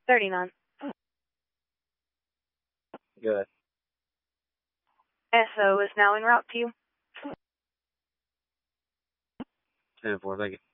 39. Good. SO is now en route to you. 10-4, thank you.